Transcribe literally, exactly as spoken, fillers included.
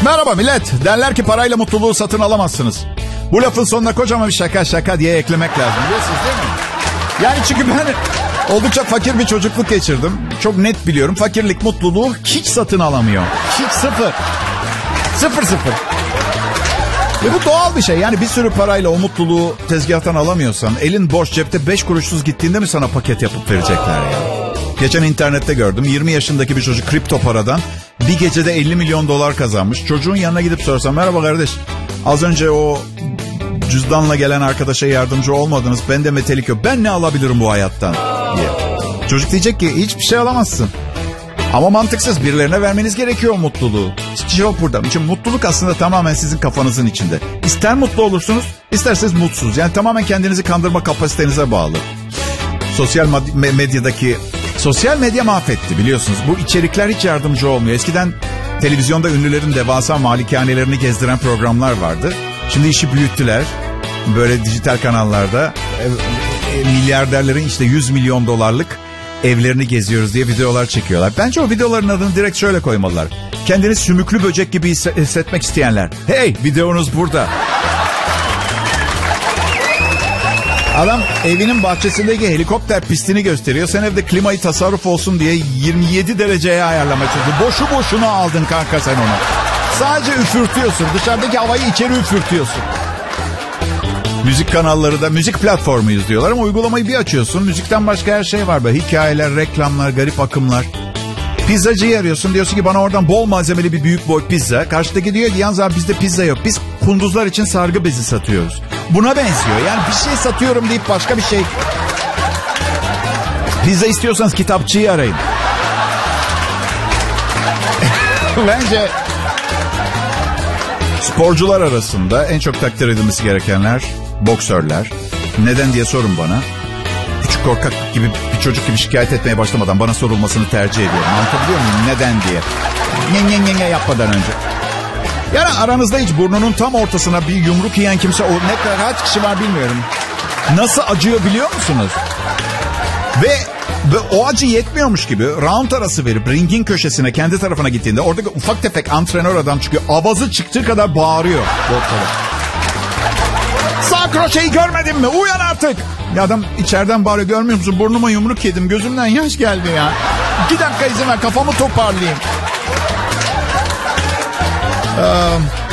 Merhaba millet. Derler ki parayla mutluluğu satın alamazsınız. Bu lafın sonuna kocaman bir şaka şaka diye eklemek lazım. Biliyorsunuz değil mi? Yani çünkü ben oldukça fakir bir çocukluk geçirdim. Çok net biliyorum. Fakirlik mutluluğu hiç satın alamıyor. Hiç, sıfır. Sıfır sıfır. Ve bu doğal bir şey. Yani bir sürü parayla o mutluluğu tezgahtan alamıyorsan, elin boş cepte beş kuruşsuz gittiğinde mi sana paket yapıp verecekler ya? Geçen internette gördüm. yirmi yaşındaki bir çocuk kripto paradan bir gecede elli milyon dolar kazanmış. Çocuğun yanına gidip sorsam, merhaba kardeş, az önce o cüzdanla gelen arkadaşa yardımcı olmadınız. Ben de metalik yok. Ben ne alabilirim bu hayattan diye. Çocuk diyecek ki hiçbir şey alamazsın. Ama mantıksız, birilerine vermeniz gerekiyor o mutluluğu. Hiçbir şey yok burada. Çünkü mutluluk aslında tamamen sizin kafanızın içinde. İster mutlu olursunuz, isterseniz mutsuz. Yani tamamen kendinizi kandırma kapasitenize bağlı. Sosyal medyadaki... Sosyal medya mahvetti biliyorsunuz. Bu içerikler hiç yardımcı olmuyor. Eskiden televizyonda ünlülerin devasa malikanelerini gezdiren programlar vardı. Şimdi işi büyüttüler. Böyle dijital kanallarda e, e, milyarderlerin işte yüz milyon dolarlık evlerini geziyoruz diye videolar çekiyorlar. Bence o videoların adını direkt şöyle koymalılar. Kendini sümüklü böcek gibi hissetmek isteyenler. Hey, videonuz burada. Adam evinin bahçesindeki helikopter pistini gösteriyor. Sen evde klimayı tasarruf olsun diye yirmi yedi dereceye ayarlamaya çalışıyorsun. Boşu boşuna aldın kanka sen onu. Sadece üfürtüyorsun. Dışarıdaki havayı içeri üfürtüyorsun. Müzik kanalları da müzik platformuyuz diyorlar ama uygulamayı bir açıyorsun. Müzikten başka her şey var. Böyle hikayeler, reklamlar, garip akımlar. Pizzacıyı arıyorsun. Diyorsun ki bana oradan bol malzemeli bir büyük boy pizza. Karşıdaki diyor ki yalnız abi bizde pizza yok. Biz kunduzlar için sargı bezi satıyoruz. Buna benziyor. Yani bir şey satıyorum deyip başka bir şey. Pizza istiyorsanız kitapçıyı arayın. Bence sporcular arasında en çok takdir edilmesi gerekenler boksörler. Neden diye sorun bana. Küçük korkak gibi bir çocuk gibi şikayet etmeye başlamadan bana sorulmasını tercih ediyorum. Anlatabiliyor muyum? Neden diye. Nye nye nye yapmadan önce. Yani aranızda hiç burnunun tam ortasına bir yumruk yiyen kimse, o ne kadar kaç kişi var bilmiyorum. Nasıl acıyor biliyor musunuz? Ve, ve o acı yetmiyormuş gibi round arası verip ringin köşesine kendi tarafına gittiğinde oradaki ufak tefek antrenör adam çıkıyor. Avazı çıktığı kadar bağırıyor. Sağ kroşeyi görmedin mi? Uyan artık. Ya adam içeriden bağırıyor, görmüyor musun? Burnuma yumruk yedim, gözümden yaş geldi ya. İki dakika izin ver, kafamı toparlayayım. Um,